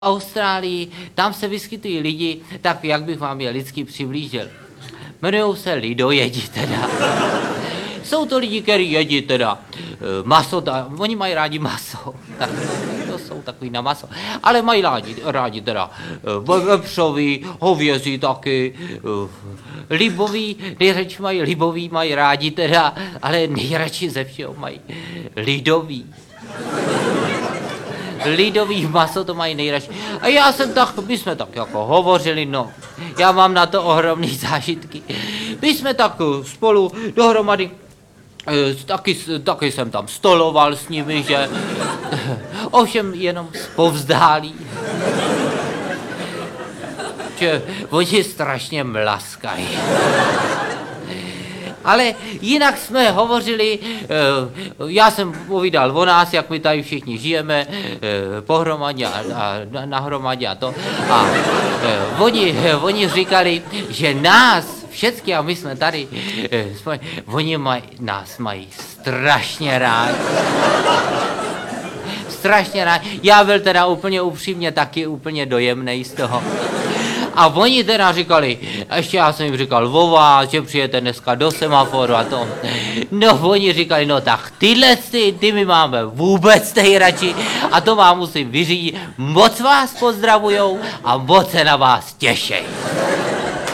Austrálii, tam se vyskytují lidi, tak jak bych vám je lidsky přiblížil. Jmenujou se lidojedi teda. Jsou to lidi, kteří jedí teda maso, oni mají rádi maso. Tak, to jsou takový na maso. Ale mají rádi teda vepřový, hovězí taky, libový, nejradši mají libový, mají rádi teda, ale nejradši ze všeho mají lidový. Lidový maso to mají nejradši. A my jsme tak jako hovořili, no, já mám na to ohromný zážitky. My jsme tak spolu dohromady, taky jsem tam stoloval s nimi, že, ovšem jenom zpovzdálí. Že oni strašně mlaskají. Ale jinak jsme hovořili, já jsem povídal o nás, jak my tady všichni žijeme, pohromadě a nahromadě a to. A oni říkali, že nás všechny, a my jsme tady, oni nás mají strašně rádi. Strašně rádi. Já byl teda úplně upřímně taky úplně dojemnej z toho. A oni teda říkali, ještě já jsem jim říkal o vás, že přijete dneska do semaforu a to. No oni říkali, no tak ty my máme vůbec nejradši a to vám musím vyřídit. Moc vás pozdravujou a moc se na vás těšej.